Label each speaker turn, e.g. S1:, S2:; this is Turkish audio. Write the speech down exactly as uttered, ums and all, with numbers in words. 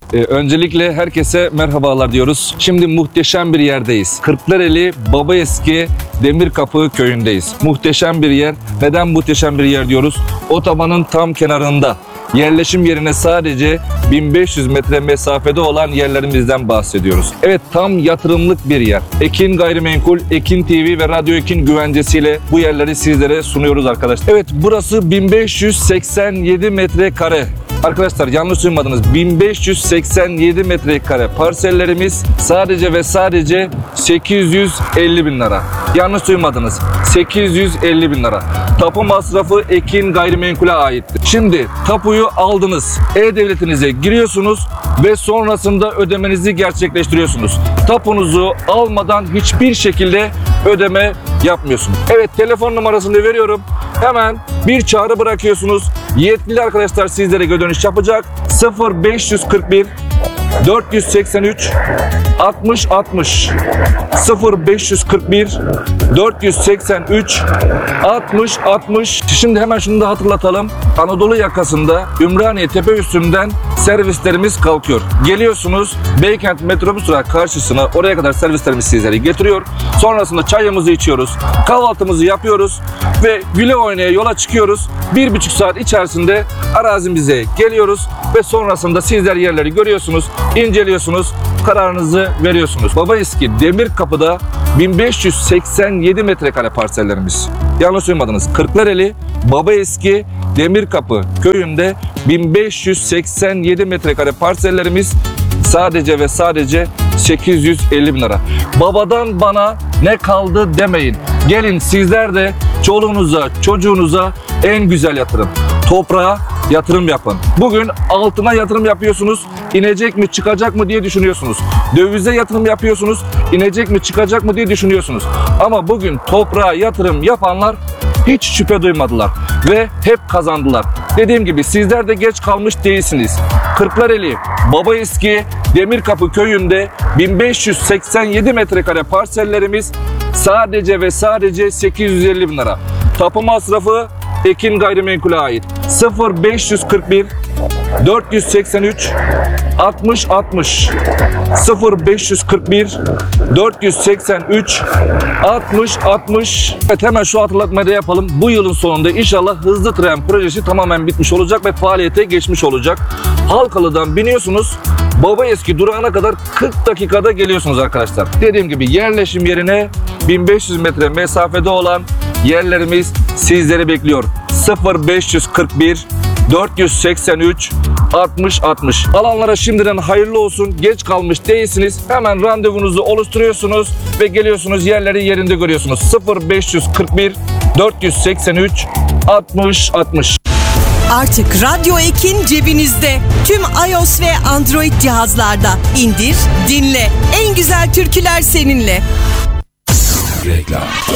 S1: Ee, öncelikle herkese merhabalar diyoruz. Şimdi muhteşem bir yerdeyiz. Kırklareli Babaeski Demirkapı köyündeyiz. Muhteşem bir yer. Neden muhteşem bir yer diyoruz? Otobanın tam kenarında. Yerleşim yerine sadece bin beş yüz metre mesafede olan yerlerimizden bahsediyoruz. Evet, tam yatırımlık bir yer. Ekin Gayrimenkul, Ekin T V ve Radyo Ekin güvencesiyle bu yerleri sizlere sunuyoruz arkadaşlar. Evet, burası bin beş yüz seksen yedi metrekare. Arkadaşlar yanlış duymadınız. bin beş yüz seksen yedi metrekare parsellerimiz sadece ve sadece sekiz yüz elli bin lira. Yanlış duymadınız. sekiz yüz elli bin lira. Tapu masrafı Ekin Gayrimenkul'e aittir. Şimdi tapuyu aldınız. E-Devletinize giriyorsunuz ve sonrasında ödemenizi gerçekleştiriyorsunuz. Tapunuzu almadan hiçbir şekilde ödeme yapmıyorsunuz. Evet, telefon numarasını veriyorum. Hemen bir çağrı bırakıyorsunuz. Yetkili arkadaşlar sizlere dönüş yapacak. sıfır beş yüz kırk bir dört yüz seksen üç altmış altmış sıfır beş yüz kırk bir dört yüz seksen üç altmış altmış. Şimdi hemen şunu da hatırlatalım. Anadolu yakasında Ümraniye Tepeüstü'nden servislerimiz kalkıyor. Geliyorsunuz Beykent metrobüs durağı karşısına, oraya kadar servislerimiz sizleri getiriyor. Sonrasında çayımızı içiyoruz, kahvaltımızı yapıyoruz ve güle oynaya yola çıkıyoruz. Bir buçuk saat içerisinde arazimize geliyoruz ve sonrasında sizler yerleri görüyorsunuz, inceliyorsunuz, kararınızı veriyorsunuz. Babaeski Demirkapı'da bin beş yüz seksen yedi metrekare parsellerimiz. Yanlış duymadınız. Kırklareli Babaeski Demirkapı köyünde bin beş yüz seksen yedi metrekare parsellerimiz sadece ve sadece sekiz yüz elli bin lira. Babadan bana ne kaldı demeyin. Gelin sizler de çoluğunuza, çocuğunuza en güzel yatırım. Toprağa yatırım yapın. Bugün altına yatırım yapıyorsunuz, inecek mi çıkacak mı diye düşünüyorsunuz. Dövize yatırım yapıyorsunuz, inecek mi çıkacak mı diye düşünüyorsunuz. Ama bugün toprağa yatırım yapanlar hiç şüphe duymadılar ve hep kazandılar. Dediğim gibi sizler de geç kalmış değilsiniz. Kırklareli Babaeski Demirkapı köyünde bin beş yüz seksen yedi metrekare parsellerimiz sadece ve sadece sekiz yüz elli bin lira. Tapu masrafı Ekin Gayrimenkul'e ait. sıfır beş yüz kırk bir dört yüz seksen üç altmış altmış sıfır beş yüz kırk bir dört yüz seksen üç altmış altmış. Evet, hemen şu hatırlatmayı da yapalım. Bu yılın sonunda inşallah hızlı tren projesi tamamen bitmiş olacak ve faaliyete geçmiş olacak. Halkalı'dan biniyorsunuz, Babaeski durağına kadar kırk dakikada geliyorsunuz arkadaşlar. Dediğim gibi yerleşim yerine bin beş yüz metre mesafede olan yerlerimiz sizleri bekliyor. sıfır beş yüz kırk bir dört yüz seksen üç altmış altmış. Alanlara şimdiden hayırlı olsun. Geç kalmış değilsiniz. Hemen randevunuzu oluşturuyorsunuz ve geliyorsunuz, yerleri yerinde görüyorsunuz. sıfır beş yüz kırk bir dört yüz seksen üç altmış altmış.
S2: Artık Radyo Ekin cebinizde. Tüm iOS ve Android cihazlarda. İndir, dinle. En güzel türküler seninle.
S3: Reklam.